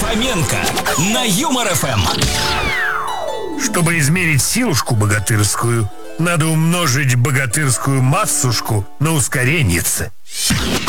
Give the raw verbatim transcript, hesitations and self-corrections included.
Фоменко на Юмор эф эм. Чтобы измерить силушку богатырскую, надо умножить богатырскую массушку на ускореннице.